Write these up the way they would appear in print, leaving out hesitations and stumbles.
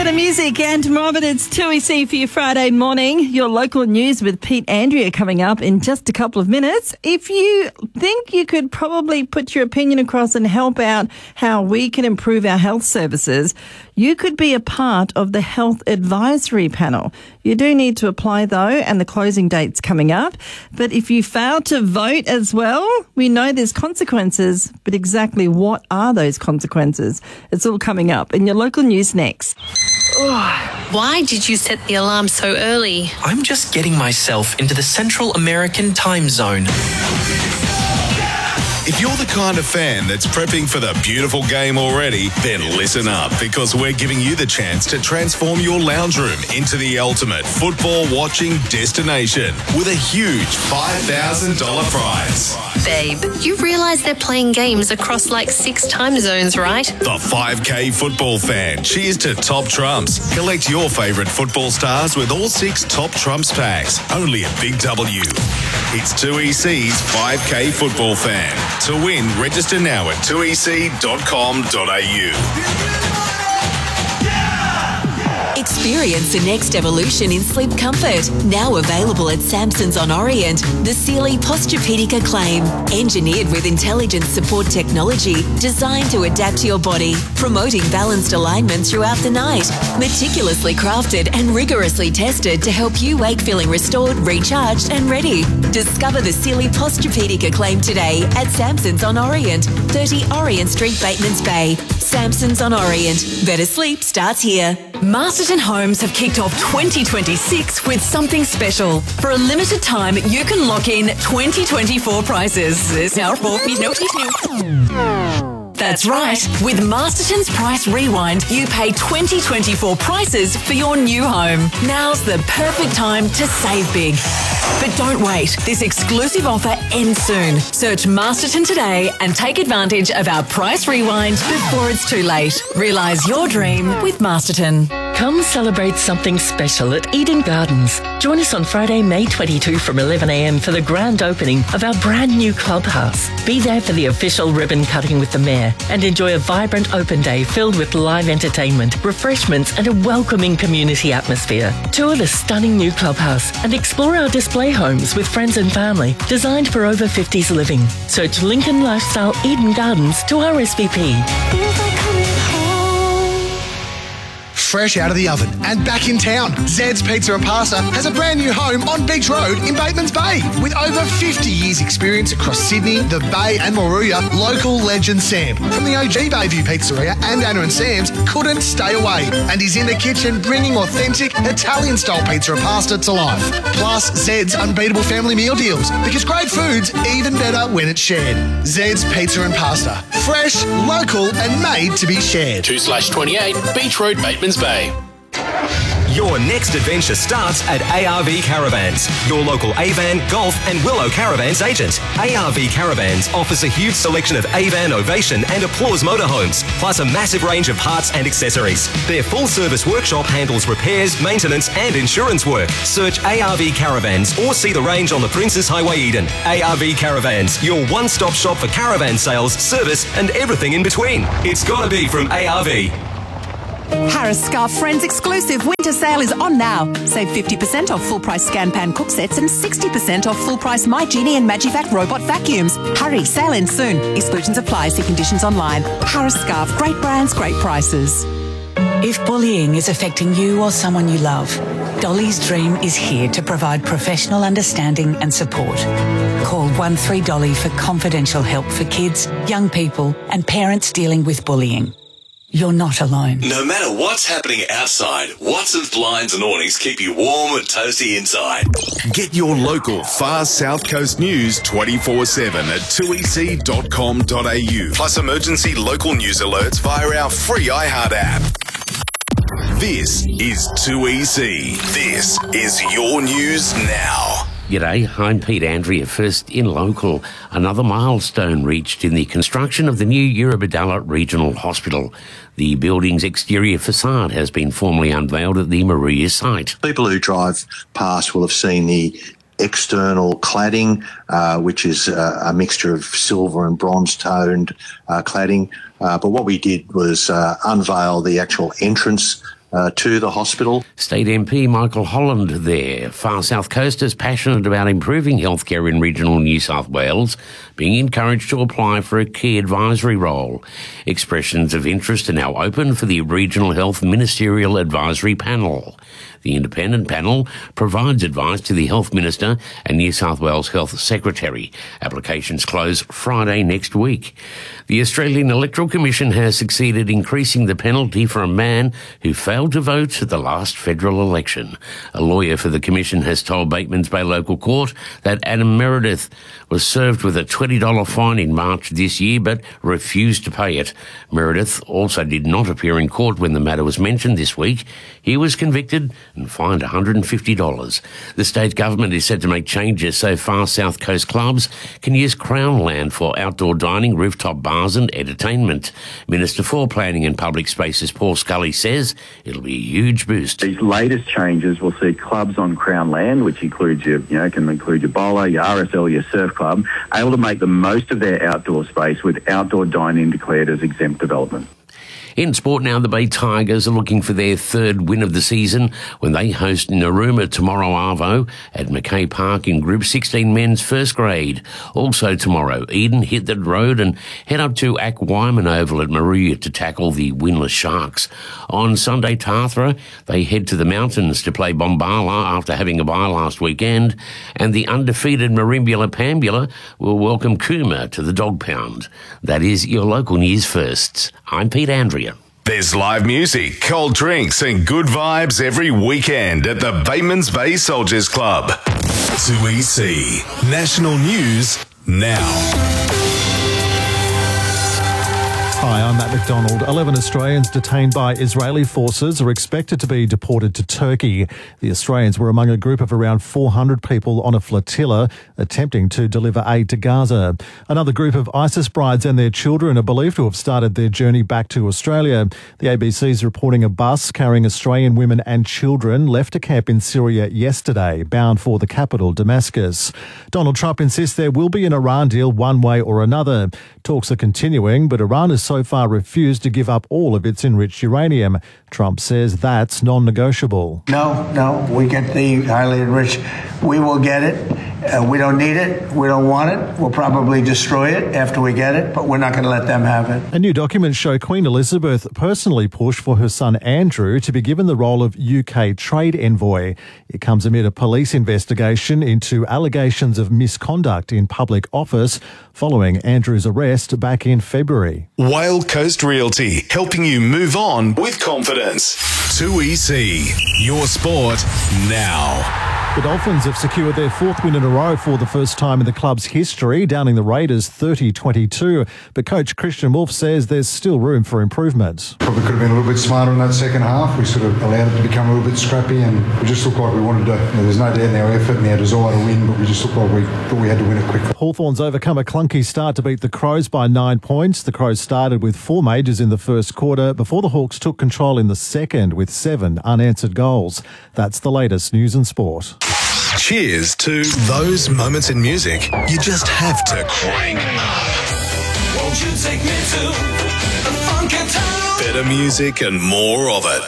bit of music and more of it. It's 2EC for your Friday morning. Your local news with Pete Andrea coming up in just a couple of minutes. If you think you could probably put your opinion across and help out how we can improve our health services, you could be a part of the Health Advisory Panel. You do need to apply though, and the closing date's coming up. But if you fail to vote as well, we know there's consequences, but exactly what are those consequences? It's all coming up in your local news next. Why did you set the alarm so early? I'm just getting myself into the Central American time zone. If you're the kind of fan that's prepping for the beautiful game already, then listen up, because we're giving you the chance to transform your lounge room into the ultimate football watching destination with a huge $5,000 prize. Babe, you realise they're playing games across like 6 time zones, right? The 5K football fan. Cheers to Top Trumps. Collect your favourite football stars with all 6 Top Trumps packs. Only at Big W. It's 2EC's 5K football fan. To win, register now at 2ec.com.au. Experience the next evolution in sleep comfort. Now available at Samson's on Orient. The Sealy Posturepedic Acclaim. Engineered with intelligent support technology designed to adapt to your body. Promoting balanced alignment throughout the night. Meticulously crafted and rigorously tested to help you wake feeling restored, recharged and ready. Discover the Sealy Posturepedic Acclaim today at Samson's on Orient. 30 Orient Street, Batemans Bay. Samson's on Orient. Better sleep starts here. Masterton Homes have kicked off 2026 with something special. For a limited time, you can lock in 2024 prices. There's now That's right. With Masterton's Price Rewind, you pay 2024 prices for your new home. Now's the perfect time to save big. But don't wait. This exclusive offer ends soon. Search Masterton today and take advantage of our Price Rewind before it's too late. Realise your dream with Masterton. Come celebrate something special at Eden Gardens. Join us on Friday, May 22 from 11 a.m. for the grand opening of our brand new clubhouse. Be there for the official ribbon cutting with the Mayor and enjoy a vibrant open day filled with live entertainment, refreshments and a welcoming community atmosphere. Tour the stunning new clubhouse and explore our display homes with friends and family, designed for over 50s living. Search Lincoln Lifestyle Eden Gardens to RSVP. Fresh out of the oven and back in town, Zed's Pizza and Pasta has a brand new home on Beach Road in Batemans Bay. With over 50 years experience across Sydney, the Bay and Moruya, local legend Sam from the OG Bayview Pizzeria and Anna and Sam's couldn't stay away, and he's in the kitchen bringing authentic Italian-style pizza and pasta to life. Plus, Zed's unbeatable family meal deals, because great food's even better when it's shared. Zed's Pizza and Pasta. Fresh, local and made to be shared. 2/28 Beach Road, Batemans Bay. Your next adventure starts at ARV Caravans, your local Avan, Golf and Willow Caravans agent. ARV Caravans offers a huge selection of Avan, Ovation and Applause motorhomes, plus a massive range of parts and accessories. Their full-service workshop handles repairs, maintenance and insurance work. Search ARV Caravans or see the range on the Princes Highway, Eden. ARV Caravans, your one-stop shop for caravan sales, service and everything in between. It's gotta be from ARV. Harris Scarf Friends exclusive winter sale is on now. Save 50% off full price Scan Pan cook sets and 60% off full price My Genie and Magivac robot vacuums. Hurry, sale ends soon. Exclusions apply. See conditions online. Harris Scarf, great brands, great prices. If bullying is affecting you or someone you love, Dolly's Dream is here to provide professional understanding and support. Call 13Dolly for confidential help for kids, young people and parents dealing with bullying. You're not alone. No matter what's happening outside, Watson's blinds and awnings keep you warm and toasty inside. Get your local far South Coast news 24/7 at 2ec.com.au. Plus emergency local news alerts via our free iHeart app. This is 2EC. This is your news now. G'day, I'm Pete Andrea. First in local, another milestone reached in the construction of the new Eurobodalla Regional Hospital. The building's exterior facade has been formally unveiled at the Moruya site. People who drive past will have seen the external cladding, which is a mixture of silver and bronze-toned cladding. But what we did was unveil the actual entrance to the hospital. State MP Michael Holland there. Far South Coasters passionate about improving healthcare in regional New South Wales, being encouraged to apply for a key advisory role. Expressions of interest are now open for the Regional Health Ministerial Advisory Panel. The independent panel provides advice to the Health Minister and New South Wales Health Secretary. Applications close Friday next week. The Australian Electoral Commission has succeeded in increasing the penalty for a man who failed to vote at the last federal election. A lawyer for the Commission has told Batemans Bay Local Court that Adam Meredith was served with a $20 fine in March this year but refused to pay it. Meredith also did not appear in court when the matter was mentioned this week. He was convicted and fined $150. The state government is set to make changes so far South Coast clubs can use Crown land for outdoor dining, rooftop bars and entertainment. Minister for Planning and Public Spaces Paul Scully says it'll be a huge boost. These latest changes will see clubs on Crown land, which includes can include your bowler, your RSL, your surf club, able to make the most of their outdoor space with outdoor dining declared as exempt development. In sport now, the Bay Tigers are looking for their third win of the season when they host Narooma tomorrow Arvo at Mackay Park in Group 16 men's first grade. Also tomorrow, Eden hit the road and head up to Ak Wyman Oval at Moruya to tackle the winless Sharks. On Sunday, Tathra, they head to the mountains to play Bombala after having a bye last weekend, and the undefeated Merimbula Pambula will welcome Cooma to the Dog Pound. That is your local news firsts. I'm Pete Andrea. There's live music, cold drinks and good vibes every weekend at the Batemans Bay Soldiers Club. 2EC National News now. Hi, I'm Matt McDonald. 11 Australians detained by Israeli forces are expected to be deported to Turkey. The Australians were among a group of around 400 people on a flotilla attempting to deliver aid to Gaza. Another group of ISIS brides and their children are believed to have started their journey back to Australia. The ABC is reporting a bus carrying Australian women and children left a camp in Syria yesterday, bound for the capital, Damascus. Donald Trump insists there will be an Iran deal one way or another. Talks are continuing, but Iran has so far refused to give up all of its enriched uranium. Trump says that's non-negotiable. No, we get the highly enriched. We will get it. We don't need it. We don't want it. We'll probably destroy it after we get it, but we're not going to let them have it. A new documents show Queen Elizabeth personally pushed for her son Andrew to be given the role of UK trade envoy. It comes amid a police investigation into allegations of misconduct in public office following Andrew's arrest back in February. Whale Coast Realty, helping you move on with confidence. 2EC, your sport now. The Dolphins have secured their fourth win in a row for the first time in the club's history, downing the Raiders 30-22. But coach Christian Wolf says there's still room for improvement. Probably could have been a little bit smarter in that second half. We sort of allowed it to become a little bit scrappy and we just looked like we wanted to. There's no doubt in our effort and our desire to win, but we just looked like we thought we had to win it quickly. Hawthorns overcome a clunky start to beat the Crows by 9 points. The Crows started with 4 majors in the first quarter before the Hawks took control in the second with 7 unanswered goals. That's the latest news and sport. Cheers to those moments in music you just have to crank up. Won't you take me to the funky town? Better music and more of it.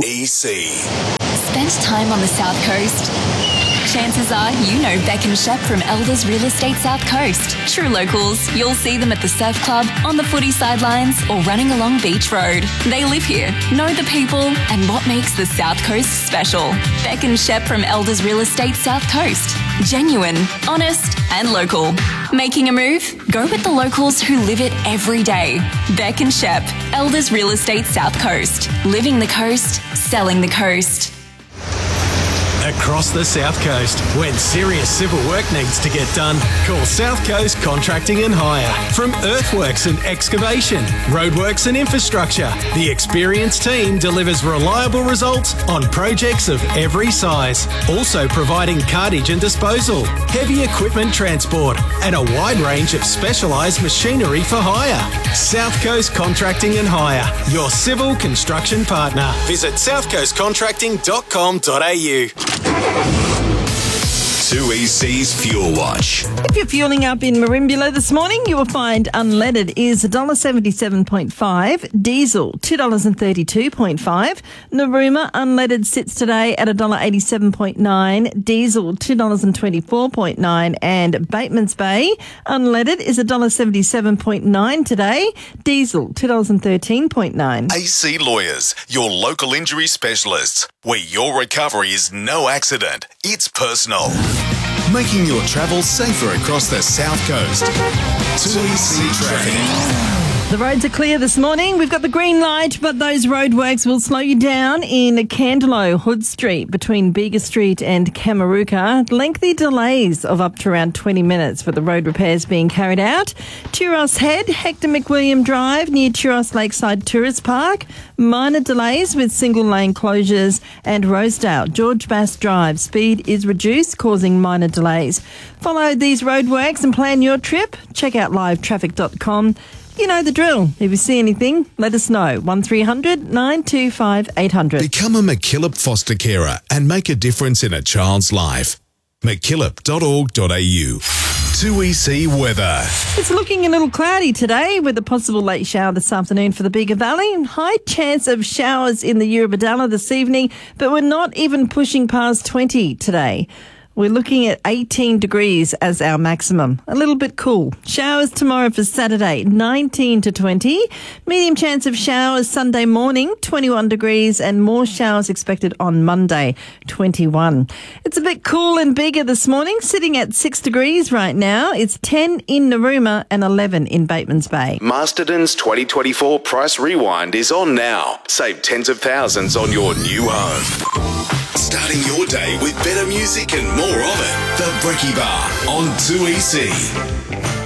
2EC. Spent time on the South Coast? Chances are you know Beck and Shep from Elders Real Estate South Coast. True locals, you'll see them at the surf club, on the footy sidelines, or running along Beach Road. They live here, know the people, and what makes the South Coast special. Beck and Shep from Elders Real Estate South Coast. Genuine, honest, and local. Making a move? Go with the locals who live it every day. Beck and Shep, Elders Real Estate South Coast. Living the coast, selling the coast. Across the South Coast, when serious civil work needs to get done, call South Coast Contracting and Hire. From earthworks and excavation, roadworks and infrastructure, the experienced team delivers reliable results on projects of every size. Also providing cartage and disposal, heavy equipment transport, and a wide range of specialised machinery for hire. South Coast Contracting and Hire, your civil construction partner. Visit southcoastcontracting.com.au. 2EC's Fuel Watch. If you're fueling up in Merimbula this morning, you will find unleaded is $1.77.5, diesel $2.32.5. Narooma unleaded sits today at $1.87.9, diesel $2.24.9, and Batemans Bay unleaded is $1.77.9 today, diesel $2.13.9. AC Lawyers, your local injury specialists, where your recovery is no accident, it's personal. Making your travel safer across the South Coast. 2EC Traffic. The roads are clear this morning. We've got the green light, but those roadworks will slow you down in Candelo, Hood Street, between Bega Street and Kamaruka. Lengthy delays of up to around 20 minutes with the road repairs being carried out. Turos Head, Hector McWilliam Drive near Turos Lakeside Tourist Park. Minor delays with single lane closures. And Rosedale, George Bass Drive. Speed is reduced, causing minor delays. Follow these roadworks and plan your trip. Check out livetraffic.com. You know the drill. If you see anything, let us know. 1300 925 800. Become a McKillop foster carer and make a difference in a child's life. McKillop.org.au. 2EC weather. It's looking a little cloudy today with a possible late shower this afternoon for the Bega Valley. High chance of showers in the Eurobodalla this evening, but we're not even pushing past 20 today. We're looking at 18 degrees as our maximum. A little bit cool. Showers tomorrow for Saturday, 19 to 20. Medium chance of showers Sunday morning, 21 degrees, and more showers expected on Monday, 21. It's a bit cool and bigger this morning, sitting at 6 degrees right now. It's 10 in Narooma and 11 in Batemans Bay. Masterton's 2024 Price Rewind is on now. Save tens of thousands on your new home. Starting your day with better music and more of it. The Brekkie Bar on 2EC.